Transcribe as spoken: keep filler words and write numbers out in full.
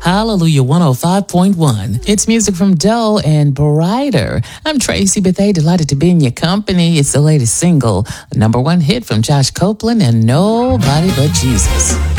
Hallelujah one oh five point one. It's music from Doe and Brighter. I'm Tracy Bethea, delighted to be in your company. It's the latest single, a number one hit from Josh Copeland and Nobody But Jesus.